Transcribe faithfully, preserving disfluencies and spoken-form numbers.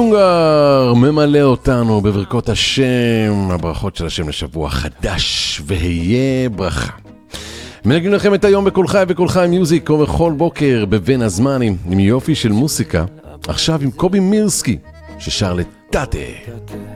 יונגר ממלא אותנו בברכות השם, הברכות של השם לשבוע חדש, והיה ברכה. מנגנים לכם את היום בכל חי וכל חי מיוזיק, כמו בכל בוקר בבין הזמנים, עם יופי של מוסיקה. עכשיו עם קובי מירסקי, ששר לטאטה.